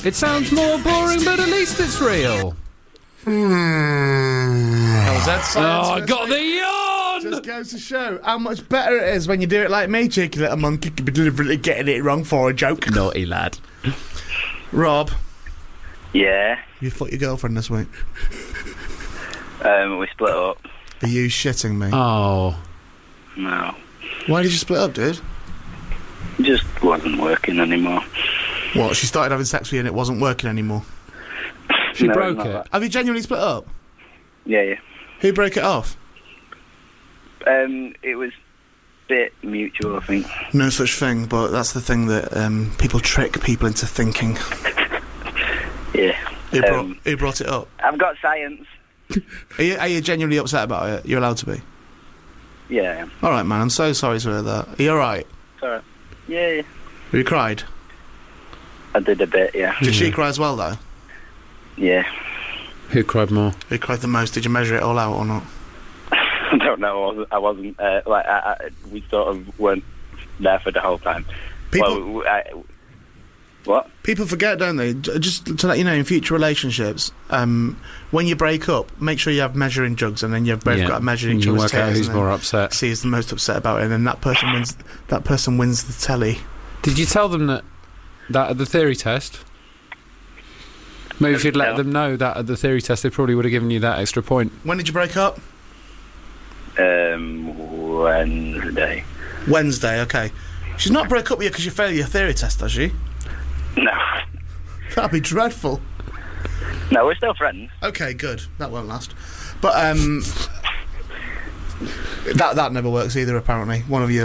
It sounds more boring, but at least it's real. Was that science? Oh, I got the yawn! Just goes to show how much better it is when you do it like me, cheeky little monkey, could be deliberately getting it wrong for a joke. Naughty lad. Rob. Yeah. You fucked your girlfriend this week. We split up. Are you shitting me? Oh. No. Why did you split up, dude? It just wasn't working anymore. What, she started having sex with you and it wasn't working anymore? She No, broke not it. that. Have you genuinely split up? Yeah. Who broke it off? It was a bit mutual, I think. No such thing, but that's the thing that people trick people into thinking. Yeah. Who brought it up? I've got science. Are you genuinely upset about it? You're allowed to be. Yeah, I am. Alright, man, I'm so sorry to hear that. Are you alright? It's alright. Yeah. Have you cried? I did a bit, yeah. Did she cry as well, though? Yeah. Who cried more? Who cried the most? Did you measure it all out or not? I don't know. I wasn't we sort of weren't there for the whole time. People- What? People forget, don't they? Just to let you know, in future relationships, when you break up, make sure you have measuring jugs, and then you've both got a measuring You jug. work out who's more upset. See who's the most upset about it, and then that person wins. That person wins the telly. Did you tell them that at the theory test? Maybe if you'd let them know that at the theory test, they probably would have given you that extra point. When did you break up? Wednesday. Wednesday. Okay. She's not broke up with you because you failed your theory test, does she? No. That'd be dreadful. No, we're still friends. Okay, good. That won't last. But that never works either. Apparently, one of you